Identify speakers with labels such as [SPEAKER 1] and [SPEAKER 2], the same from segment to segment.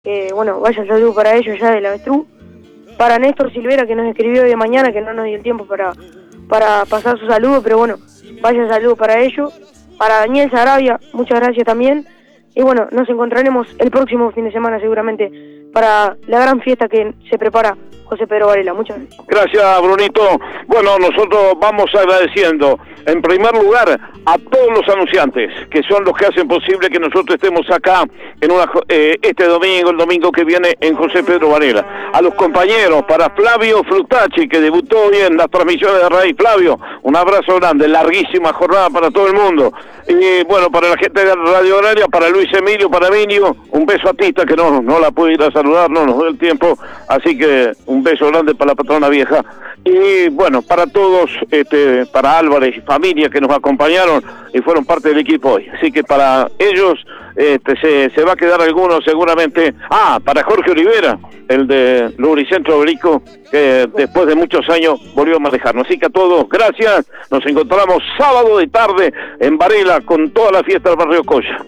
[SPEAKER 1] Bueno, vaya saludo para ellos ya del Avestruz. Para Néstor Silvera, que nos escribió hoy de mañana, que no nos dio el tiempo para pasar su saludo, pero bueno, vaya saludo para ellos. Para Daniel Sarabia, muchas gracias también. Y bueno, nos encontraremos el próximo fin de semana seguramente para la gran fiesta que se prepara José Pedro Varela. Muchas gracias.
[SPEAKER 2] Gracias, Brunito. Bueno, nosotros vamos agradeciendo, en primer lugar, a todos los anunciantes, que son los que hacen posible que nosotros estemos acá en este domingo, el domingo que viene en José Pedro Varela. A los compañeros, para Flavio Frutacci, que debutó hoy en las transmisiones de Raíz. Flavio, un abrazo grande, larguísima jornada para todo el mundo. Y bueno, para la gente de Radio Agraria, para Luis Emilio, para Minio, un beso a Tita, que no la pude ir a saludar, no nos dio el tiempo, así que un beso grande para la patrona vieja. Y bueno, para todos, para Álvarez y familia que nos acompañaron y fueron parte del equipo hoy. Así que para ellos se va a quedar alguno seguramente. Para Jorge Olivera, el de Lubricentro Brico, que después de muchos años volvió a manejarnos. Así que a todos, gracias. Nos encontramos sábado de tarde en Varela con toda la fiesta del Barrio Coya.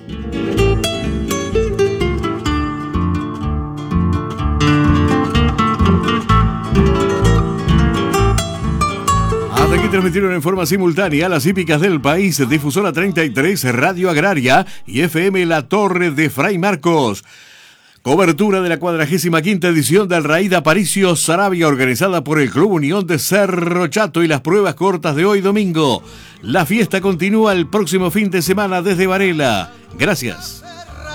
[SPEAKER 3] Hasta aquí transmitieron en forma simultánea las hípicas del país, Difusora 33, Radio Agraria y FM La Torre de Fray Marcos. Cobertura de la 45ª edición del Raíz Aparicio Sarabia, organizada por el Club Unión de Cerro Chato, y las pruebas cortas de hoy domingo. La fiesta continúa el próximo fin de semana desde Varela. Gracias.